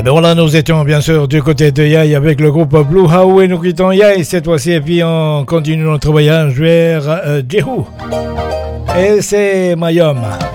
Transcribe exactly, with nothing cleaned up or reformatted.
ben voilà, nous étions bien sûr du côté de Yai avec le groupe Blue How et nous quittons Yai cette fois-ci et puis on continue notre voyage vers euh, Jehu. Et c'est Mayom.